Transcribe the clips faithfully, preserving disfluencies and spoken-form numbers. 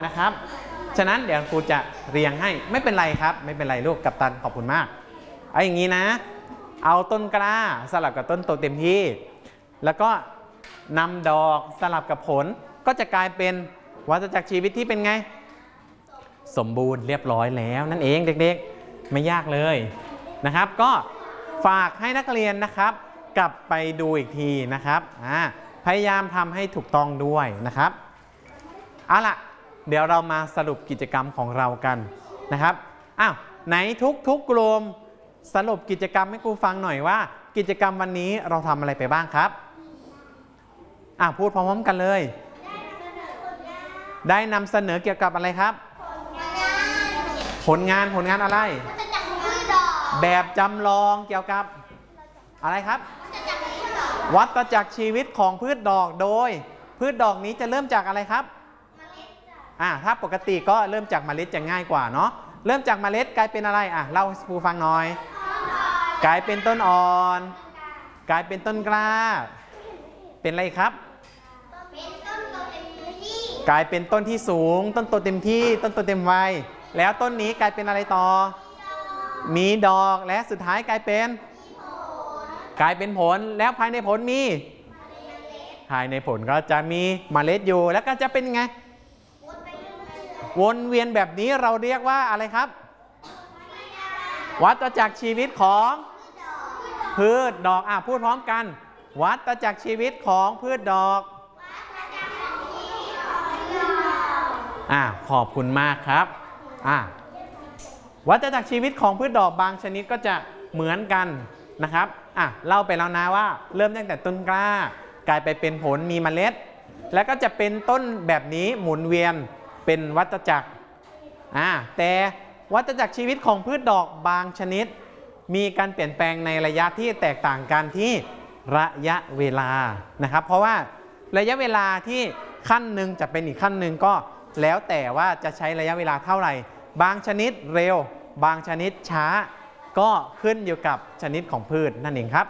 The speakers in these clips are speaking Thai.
นะครับฉะนั้นเดี๋ยวครูจะเรียงให้ไม่เป็นไรครับไม่เป็นไรลูกกัปตันขอบคุณมากเอาอย่างนี้นะเอาต้นกล้าสลับกับต้นโตเต็มที่แล้วก็นำดอกสลับกับผลก็จะกลายเป็นวัฏจักรชีวิตที่เป็นไงสมบูรณ์เรียบร้อยแล้วนั่นเองเด็กๆไม่ยากเลยนะครับก็ฝากให้นักเรียนนะครับกลับไปดูอีกทีนะครับพยายามทำให้ถูกต้องด้วยนะครับเอาล่ะเดี๋ยวเรามาสรุปกิจกรรมของเรากันนะครับอ้าวไหนทุกทุกกลุ่มสรุปกิจกรรมให้ครูฟังหน่อยว่ากิจกรรมวันนี้เราทำอะไรไปบ้างครับอ่ะพูดพร้อมๆกันเลยได้นำเสนอเกี่ยวกับอะไรครับผลงานผลงานอะไรแบบจำลองเกี่ยวกับอะไรครับวัฏจักรชีวิตของพืชดอกโดยพืชดอกนี้จะเริ่มจากอะไรครับอ่าถ้าปกติก็เริ่มจากเมล็ดจะง่ายกว่าเนาะเริ่มจากเมล็ดกลายเป็นอะไรอ่ะเล่าให้ครูฟังหน่อยกลายเป็นต้นอ่อนกลายเป็นต้นกล้าเป็นอะไรครับกลายเป็นต้นที่สูงต้นโตเต็มที่ต้นโตเต็มวัยแล้วต้นนี้กลายเป็นอะไรต่อมีดอกและสุดท้ายกลายเป็นกลายเป็นผลแล้วภายในผลมีภายในผลก็จะมีเมล็ดอยู่แล้วก็จะเป็นไงวนเวียนแบบนี้เราเรียกว่าอะไรครับวัฏจักรชีวิตของพืชดอกอ่ะพูดพร้อมกันวัฏจักรชีวิตของพืชดอกอ่ะขอบคุณมากครับอ่ะวัฏจักรชีวิตของพืชดอกบางชนิดก็จะเหมือนกันนะครับอ่ะเล่าไปแล้วนะว่าเริ่มตั้งแต่ต้นกล้ากลายไปเป็นผลมีเมล็ดแล้วก็จะเป็นต้นแบบนี้หมุนเวียนเป็นวัฏจักรอ่าแต่วัฏจักรชีวิตของพืชดอกบางชนิดมีการเปลี่ยนแปลงในระยะที่แตกต่างกันที่ระยะเวลานะครับเพราะว่าระยะเวลาที่ขั้นหนึ่งจะเป็นอีกขั้นหนึ่งก็แล้วแต่ว่าจะใช้ระยะเวลาเท่าไหร่บางชนิดเร็วบางชนิดช้าก็ขึ้นอยู่กับชนิดของพืชนั่นเองครับ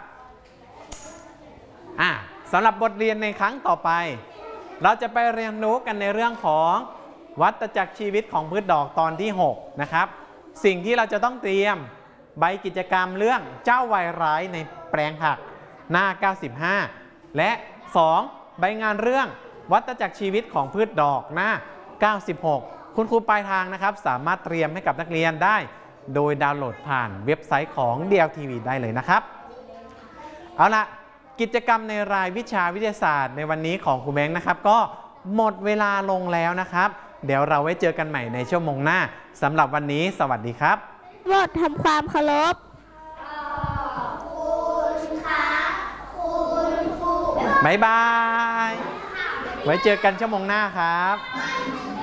อ่าสำหรับบทเรียนในครั้งต่อไปเราจะไปเรียนรู้กันในเรื่องของวัฏจักรชีวิตของพืชดอกตอนที่หกนะครับสิ่งที่เราจะต้องเตรียมใบกิจกรรมเรื่องเจ้าวัยร้ายในแปลงผักหน้าเก้าสิบห้าและสองใบงานเรื่องวัฏจักรชีวิตของพืชดอกหน้าเก้าสิบหกคุณครูปลายทางนะครับสามารถเตรียมให้กับนักเรียนได้โดยดาวน์โหลดผ่านเว็บไซต์ของ ดี แอล ที วี ได้เลยนะครับเอาละกิจกรรมในรายวิชาวิทยาศาสตร์ในวันนี้ของครูแบงค์นะครับก็หมดเวลาลงแล้วนะครับเดี๋ยวเราไว้เจอกันใหม่ในชั่วโมงหน้าสำหรับวันนี้สวัสดีครับบททำความเคารพบ๊ายบายไว้เจอกันชั่วโมงหน้าครับ